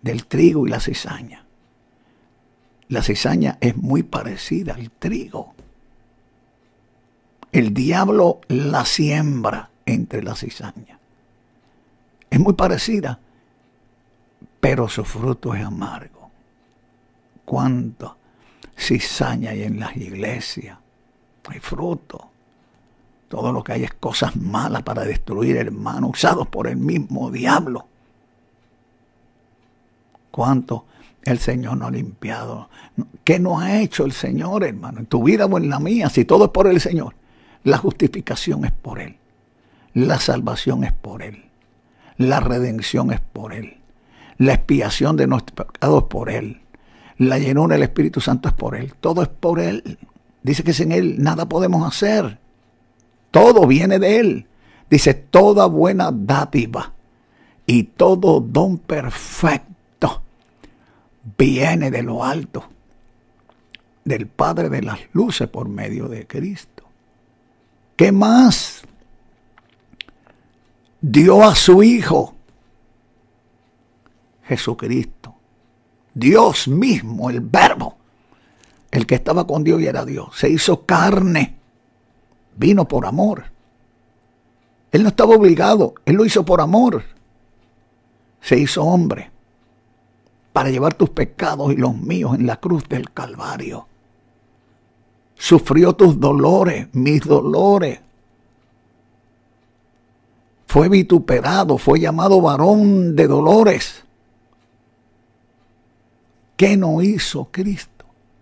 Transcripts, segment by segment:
del trigo y la cizaña. La cizaña es muy parecida al trigo. El diablo la siembra entre la cizaña. Es muy parecida, pero su fruto es amargo. ¿Cuánta cizaña hay en las iglesias? Hay fruto. Todo lo que hay es cosas malas para destruir, hermano, usados por el mismo diablo. ¿Cuánto el Señor no ha limpiado? ¿Qué no ha hecho el Señor, hermano? En tu vida o en la mía, si todo es por el Señor. La justificación es por Él. La salvación es por Él. La redención es por Él. La expiación de nuestros pecados es por Él. La llenura del Espíritu Santo es por Él. Todo es por Él. Dice que sin Él nada podemos hacer. Todo viene de Él. Dice, toda buena dádiva y todo don perfecto viene de lo alto, del Padre de las luces por medio de Cristo. ¿Qué más? Dio a su Hijo, Jesucristo, Dios mismo, el Verbo, el que estaba con Dios y era Dios, se hizo carne, vino por amor. Él no estaba obligado, Él lo hizo por amor. Se hizo hombre para llevar tus pecados y los míos en la cruz del Calvario. Sufrió tus dolores, mis dolores. Fue vituperado, fue llamado varón de dolores. ¿Qué no hizo Cristo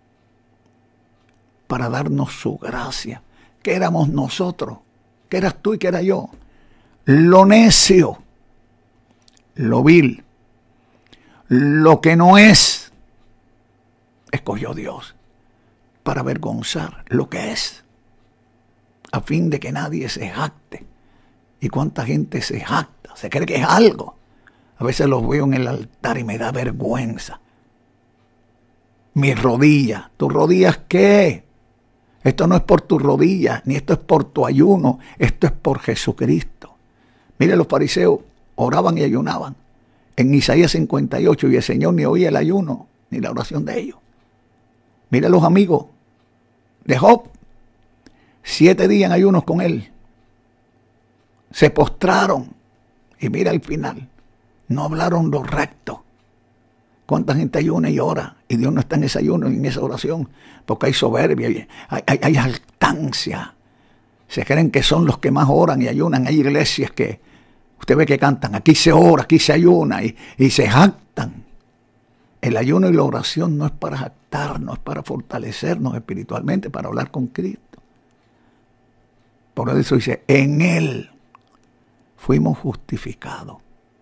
para darnos su gracia? ¿Qué éramos nosotros? ¿Qué eras tú y qué era yo? Lo necio, lo vil, lo que no es, escogió Dios para avergonzar lo que es, a fin de que nadie se jacte. ¿Y cuánta gente se jacta? Se cree que es algo. A veces los veo en el altar y me da vergüenza. Mis rodillas. ¿Tus rodillas qué? Esto no es por tus rodillas, ni esto es por tu ayuno. Esto es por Jesucristo. Mire, los fariseos oraban y ayunaban en Isaías 58 y el Señor ni oía el ayuno ni la oración de ellos. Mire los amigos de Job, 7 días en ayunos con él. Se postraron y mira al final, no hablaron lo recto. ¿Cuánta gente ayuna y ora? Y Dios no está en ese ayuno ni en esa oración, porque hay soberbia, hay altancia. Se creen que son los que más oran y ayunan. Hay iglesias que usted ve que cantan, aquí se ora, aquí se ayuna y se jactan. El ayuno y la oración no es para jactarnos, es para fortalecernos espiritualmente, para hablar con Cristo. Por eso dice, en Él fuimos justificados,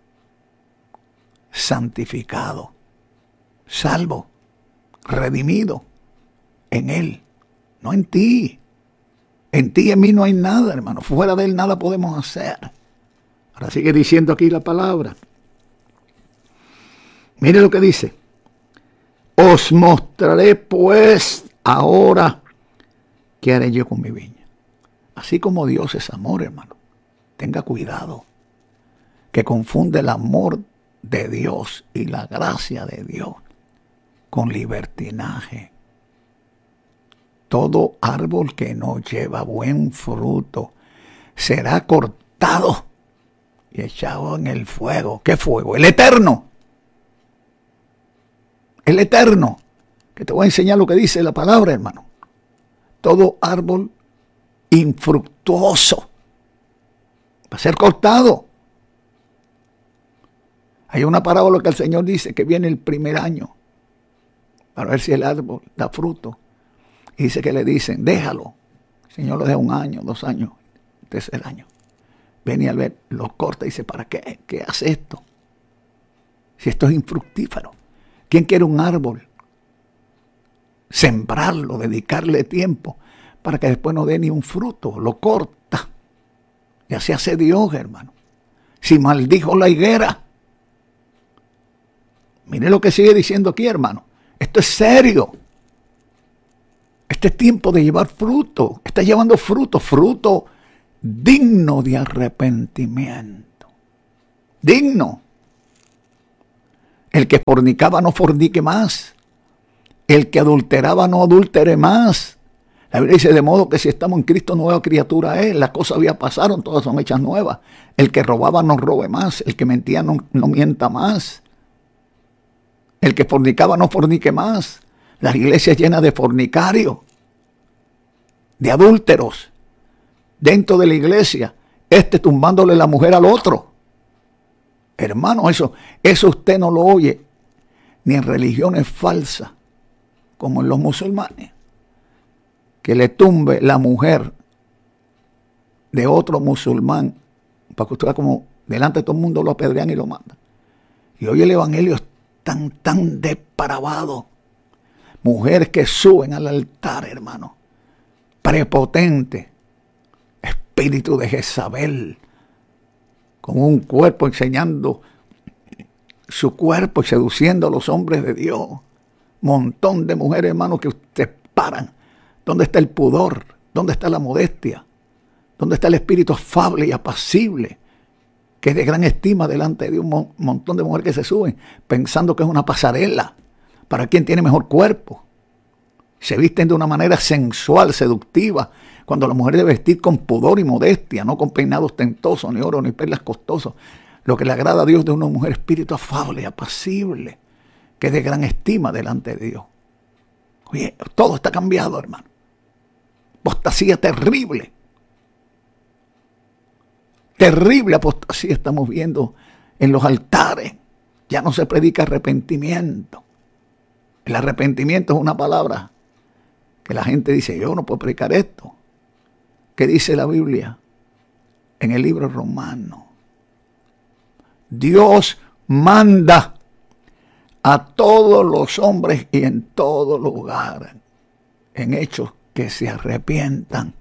santificados, salvos, redimidos, en Él, no en ti. En ti y en mí no hay nada, hermano. Fuera de Él nada podemos hacer. Ahora sigue diciendo aquí la palabra. Mire lo que dice. Os mostraré pues ahora qué haré yo con mi viña. Así como Dios es amor, hermano. Tenga cuidado. Que confunde el amor de Dios y la gracia de Dios con libertinaje. Todo árbol que no lleva buen fruto será cortado y echado en el fuego. ¿Qué fuego? El eterno. El eterno. Que te voy a enseñar lo que dice la palabra, hermano. Todo árbol infructuoso va a ser cortado. Hay una parábola que el Señor dice que viene el primer año para ver si el árbol da fruto. Y dice que le dicen, déjalo. El Señor lo deja 1 año, 2 años, 3 años. Viene al ver, lo corta y dice, ¿para qué? ¿Qué hace esto? Si esto es infructífero. ¿Quién quiere un árbol? Sembrarlo, dedicarle tiempo para que después no dé ni un fruto. Lo corta. Y así hace Dios, hermano. Si maldijo la higuera. Mire lo que sigue diciendo aquí, hermano. Esto es serio. Este es tiempo de llevar fruto. Está llevando fruto, fruto digno de arrepentimiento. Digno. El que fornicaba no fornique más. El que adulteraba no adultere más. La Biblia dice, de modo que si estamos en Cristo, nueva criatura es. Las cosas ya pasaron, todas son hechas nuevas. El que robaba no robe más. El que mentía no mienta más. El que fornicaba no fornique más. Las iglesias llenas de fornicarios, de adúlteros, dentro de la iglesia, tumbándole la mujer al otro. Hermano, eso usted no lo oye ni en religiones falsas, como en los musulmanes, que le tumbe la mujer de otro musulmán, para que usted vea como delante de todo el mundo lo apedrean y lo matan. Y hoy el evangelio es tan depravado. Mujeres que suben al altar, hermano, prepotente, espíritu de Jezabel, con un cuerpo enseñando su cuerpo y seduciendo a los hombres de Dios. Montón de mujeres, hermano, que ustedes paran. ¿Dónde está el pudor? ¿Dónde está la modestia? ¿Dónde está el espíritu afable y apacible, que es de gran estima delante de un montón de mujeres que se suben, pensando que es una pasarela para quien tiene mejor cuerpo? Se visten de una manera sensual, seductiva, cuando la mujer debe vestir con pudor y modestia, no con peinados ostentosos, ni oro, ni perlas costosos. Lo que le agrada a Dios de una mujer, espíritu afable y apacible, que es de gran estima delante de Dios. Oye, todo está cambiado, hermano. Apostasía terrible. Terrible apostasía estamos viendo en los altares. Ya no se predica arrepentimiento. El arrepentimiento es una palabra que la gente dice, yo no puedo predicar esto. ¿Qué dice la Biblia? En el libro romano. Dios manda a todos los hombres y en todo lugar, en hechos, que se arrepientan.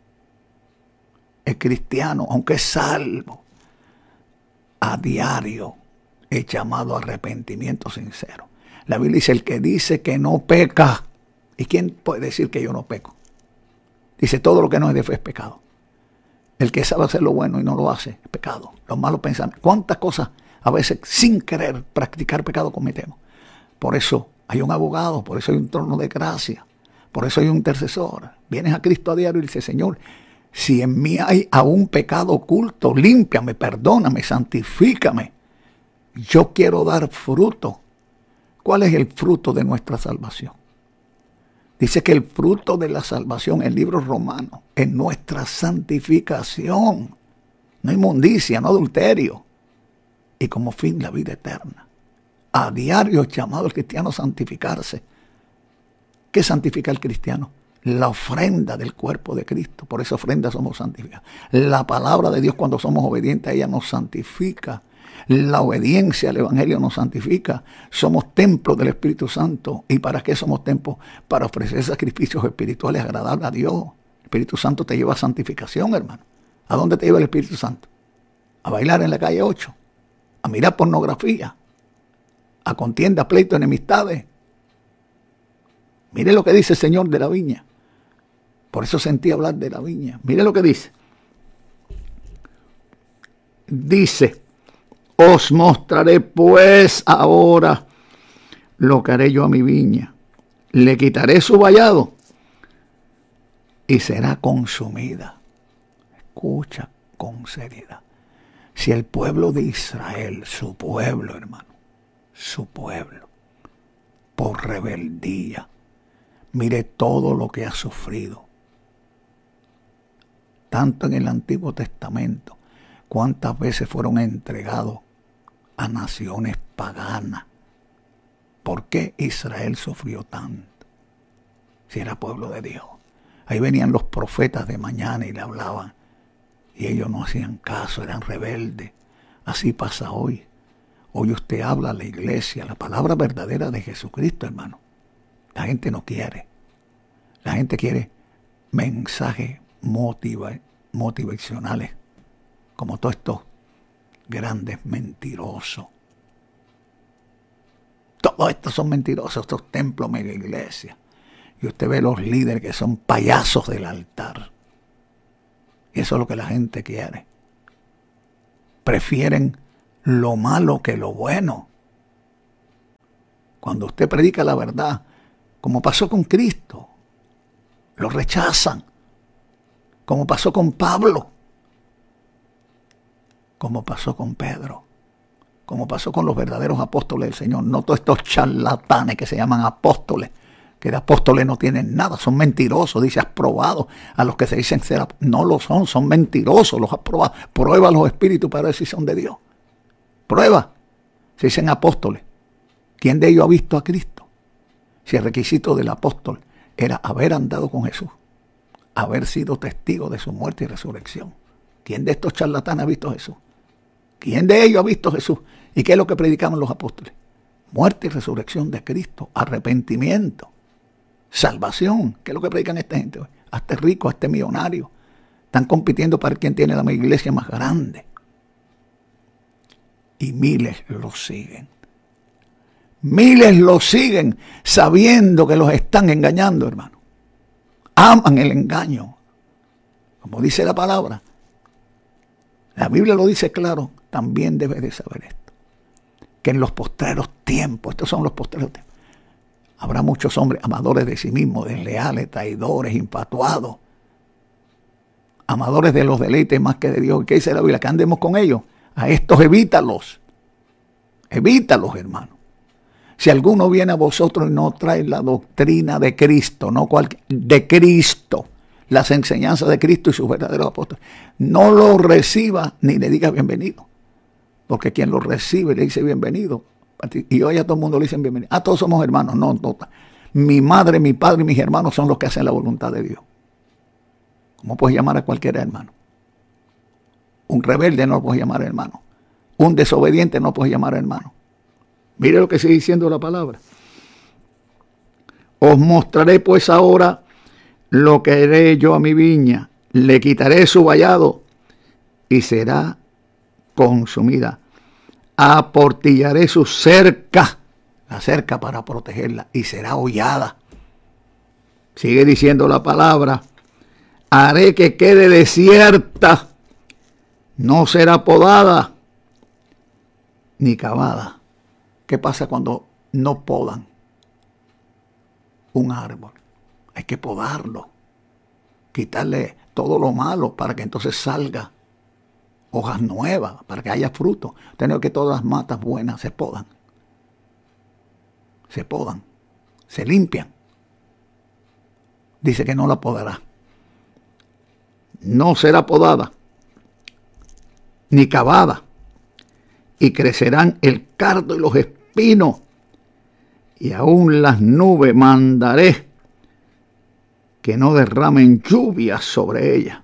El cristiano, aunque es salvo, a diario es llamado a arrepentimiento sincero. La Biblia dice, el que dice que no peca. ¿Y quién puede decir que yo no peco? Dice, todo lo que no es de fe es pecado. El que sabe hacer lo bueno y no lo hace es pecado. Los malos pensamientos. ¿Cuántas cosas a veces sin querer practicar pecado cometemos? Por eso hay un abogado, por eso hay un trono de gracia, por eso hay un intercesor. Vienes a Cristo a diario y dices, Señor, si en mí hay aún pecado oculto, límpiame, perdóname, santifícame. Yo quiero dar fruto. ¿Cuál es el fruto de nuestra salvación? Dice que el fruto de la salvación, en el libro romano, es nuestra santificación. No inmundicia, no adulterio. Y como fin, la vida eterna. A diario es llamado el cristiano a santificarse. ¿Qué santifica el cristiano? La ofrenda del cuerpo de Cristo. Por esa ofrenda somos santificados. La palabra de Dios, cuando somos obedientes a ella, nos santifica. La obediencia al evangelio nos santifica. Somos templos del Espíritu Santo. ¿Y para qué somos templos? Para ofrecer sacrificios espirituales agradables a Dios. El Espíritu Santo te lleva a santificación, hermano. ¿A dónde te lleva el Espíritu Santo? A bailar en la calle 8, a mirar pornografía, a contiendas, pleitos, enemistades. Mire lo que dice el Señor de la viña. Por eso sentí hablar de la viña. Mire lo que dice. Dice, os mostraré pues ahora lo que haré yo a mi viña. Le quitaré su vallado y será consumida. Escucha con seriedad. Si el pueblo de Israel, su pueblo, hermano, su pueblo, por rebeldía, mire todo lo que ha sufrido, tanto en el Antiguo Testamento, cuántas veces fueron entregados a naciones paganas. ¿Por qué Israel sufrió tanto? Si era pueblo de Dios. Ahí venían los profetas de mañana y le hablaban. Y ellos no hacían caso, eran rebeldes. Así pasa hoy. Hoy usted habla a la iglesia, la palabra verdadera de Jesucristo, hermano. La gente no quiere. La gente quiere mensajes motivacionales, como todos estos grandes mentirosos. Todos estos son mentirosos, estos templos mega iglesias. Y usted ve los líderes que son payasos del altar. Y eso es lo que la gente quiere. Prefieren lo malo que lo bueno. Cuando usted predica la verdad, como pasó con Cristo, lo rechazan. Como pasó con Pablo, como pasó con Pedro, como pasó con los verdaderos apóstoles del Señor. No todos estos charlatanes que se llaman apóstoles, que de apóstoles no tienen nada, son mentirosos. Dice, has probado a los que se dicen ser apóstoles. No lo son mentirosos, los has probado. Prueba los espíritus para ver si son de Dios. Prueba. Se dicen apóstoles. ¿Quién de ellos ha visto a Cristo? Si el requisito del apóstol era haber andado con Jesús, haber sido testigo de su muerte y resurrección. ¿Quién de estos charlatanes ha visto a Jesús? ¿Quién de ellos ha visto a Jesús? ¿Y qué es lo que predicaban los apóstoles? Muerte y resurrección de Cristo, arrepentimiento, salvación. ¿Qué es lo que predican esta gente hoy? Hazte rico, hazte millonario. Están compitiendo para quien tiene la iglesia más grande. Y miles lo siguen. Miles lo siguen sabiendo que los están engañando, hermano. Aman el engaño. Como dice la palabra. La Biblia lo dice claro. También debes de saber esto. Que en los postreros tiempos, estos son los postreros tiempos, habrá muchos hombres amadores de sí mismos, desleales, traidores, infatuados, amadores de los deleites más que de Dios. ¿Qué dice la Biblia? Que andemos con ellos. A estos evítalos. Evítalos, hermano. Si alguno viene a vosotros y no trae la doctrina de Cristo, no de Cristo, las enseñanzas de Cristo y sus verdaderos apóstoles, no lo reciba ni le diga bienvenido. Porque quien lo recibe le dice bienvenido. Y hoy a todo el mundo le dicen bienvenido. Ah, todos somos hermanos. No. Mi madre, mi padre y mis hermanos son los que hacen la voluntad de Dios. ¿Cómo puedes llamar a cualquiera hermano? Un rebelde no lo puedes llamar hermano. Un desobediente no lo puedes llamar hermano. Mire lo que sigue diciendo la palabra. Os mostraré pues ahora lo que haré yo a mi viña. Le quitaré su vallado y será consumida. Aportillaré su cerca, la cerca para protegerla, y será hollada. Sigue diciendo la palabra. Haré que quede desierta. No será podada ni cavada. ¿Qué pasa cuando no podan un árbol? Hay que podarlo, quitarle todo lo malo para que entonces salga hojas nuevas, para que haya fruto. Tenemos que todas las matas buenas se podan, se limpian. Dice que no la podará. No será podada ni cavada, y crecerán el cardo y los espinos, y aún las nubes mandaré que no derramen lluvia sobre ella.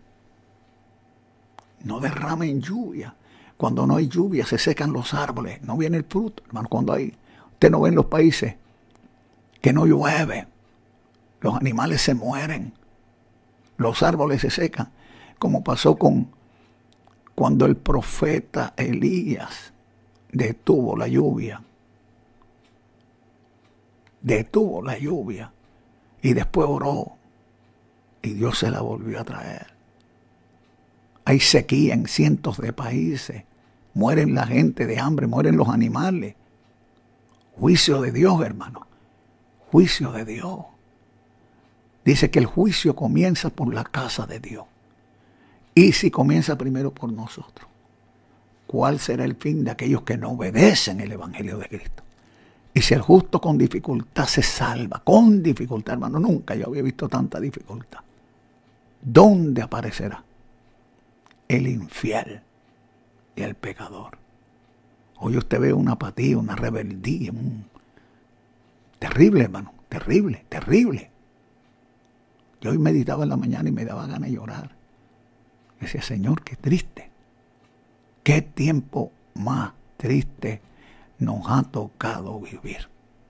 No derramen lluvia. Cuando no hay lluvia se secan los árboles, no viene el fruto, hermano. Cuando hay, usted no ve en los países que no llueve, los animales se mueren, los árboles se secan, como pasó cuando el profeta Elías detuvo la lluvia y después oró y Dios se la volvió a traer. Hay sequía en cientos de países, mueren la gente de hambre, mueren los animales. Juicio de Dios, hermano, juicio de Dios. Dice que el juicio comienza por la casa de Dios. Y si comienza primero por nosotros, ¿cuál será el fin de aquellos que no obedecen el evangelio de Cristo? Y si el justo con dificultad se salva, con dificultad, hermano, nunca yo había visto tanta dificultad. ¿Dónde aparecerá el infiel y el pecador? Hoy usted ve una apatía, una rebeldía, terrible, hermano, terrible, terrible. Yo hoy meditaba en la mañana y me daba ganas de llorar. Decía, Señor, qué triste. Qué tiempo más triste nos ha tocado vivir.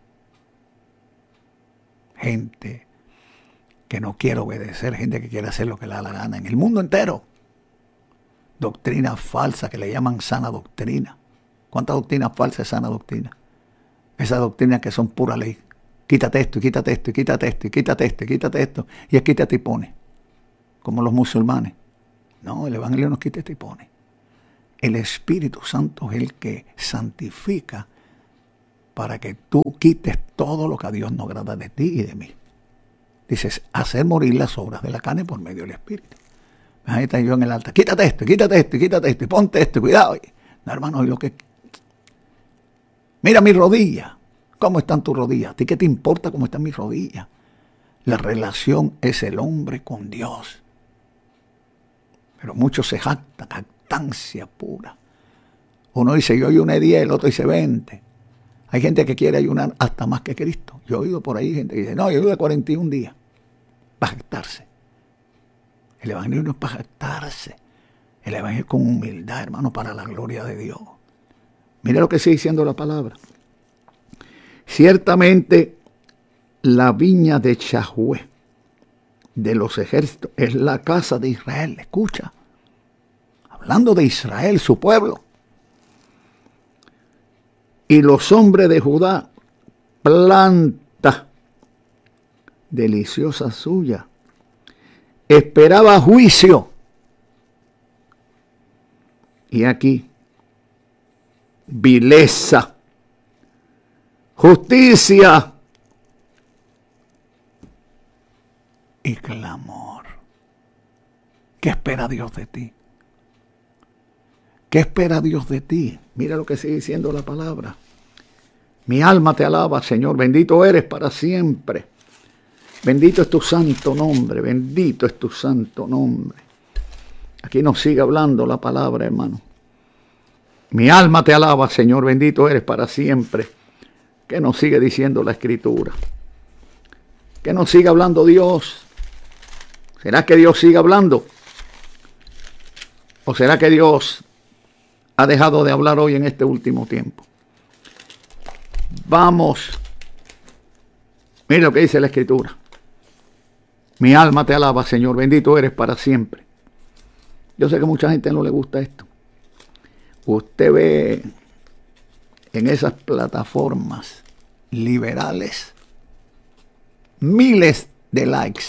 Gente que no quiere obedecer, gente que quiere hacer lo que le da la gana en el mundo entero. Doctrina falsa que le llaman sana doctrina. ¿Cuántas doctrinas falsas es sana doctrina? Esas doctrinas que son pura ley. Quítate esto, y quítate esto, y quítate esto, y quítate esto, y quítate esto. Y es quítate y pone. Como los musulmanes. No, el evangelio nos quita y pone. El Espíritu Santo es el que santifica para que tú quites todo lo que a Dios no agrada de ti y de mí. Dices, hacer morir las obras de la carne por medio del Espíritu. Ahí está yo en el altar, quítate esto, quítate esto, quítate esto, y ponte esto, cuidado. No, hermano, mira mis rodillas. ¿Cómo están tus rodillas? ¿A ti qué te importa cómo están mis rodillas? La relación es el hombre con Dios. Pero muchos se jactan, jactancia pura. Uno dice, yo ayuné 10, el otro dice 20. Hay gente que quiere ayunar hasta más que Cristo. Yo he oído por ahí gente que dice, no, yo ayuno 41 días. Para jactarse. El evangelio no es para jactarse. El evangelio es con humildad, hermano, para la gloria de Dios. Mira lo que sigue diciendo la palabra. Ciertamente la viña de Yahweh, de los ejércitos, es la casa de Israel. Escucha. Hablando de Israel, su pueblo. Y los hombres de Judá, planta deliciosa suya. Esperaba juicio. Y aquí, vileza, justicia y clamor. ¿Qué espera Dios de ti? ¿Qué espera Dios de ti? Mira lo que sigue diciendo la palabra. Mi alma te alaba, Señor. Bendito eres para siempre. Bendito es tu santo nombre. Bendito es tu santo nombre. Aquí nos sigue hablando la palabra, hermano. Mi alma te alaba, Señor. Bendito eres para siempre. ¿Qué nos sigue diciendo la Escritura? ¿Qué nos sigue hablando Dios? ¿Será que Dios sigue hablando? ¿O será que Dios ha dejado de hablar hoy en este último tiempo? Vamos. Mira lo que dice la Escritura. Mi alma te alaba, Señor. Bendito eres para siempre. Yo sé que a mucha gente no le gusta esto. Usted ve en esas plataformas liberales miles de likes,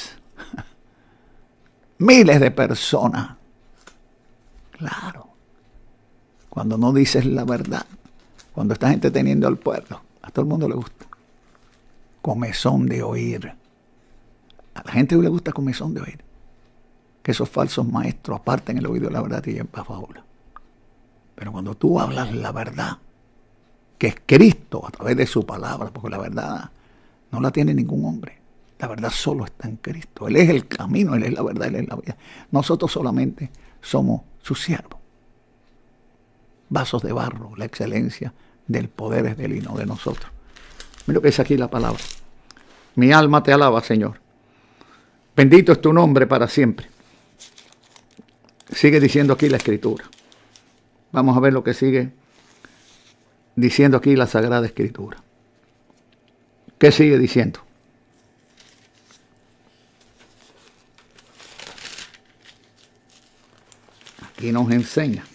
miles de personas. Claro. Cuando no dices la verdad, cuando estás entreteniendo al pueblo, a todo el mundo le gusta. Comezón de oír. A la gente le gusta comezón de oír. Que esos falsos maestros aparten el oído de la verdad y lleven para fábula. Pero cuando tú hablas la verdad, que es Cristo a través de su palabra, porque la verdad no la tiene ningún hombre. La verdad solo está en Cristo. Él es el camino, Él es la verdad, Él es la vida. Nosotros solamente somos sus siervos. Vasos de barro, la excelencia del poder es de Él y no de nosotros. Mira lo que dice aquí la palabra. Mi alma te alaba, Señor. Bendito es tu nombre para siempre. Sigue diciendo aquí la Escritura. Vamos a ver lo que sigue diciendo aquí la Sagrada Escritura. ¿Qué sigue diciendo? Aquí nos enseña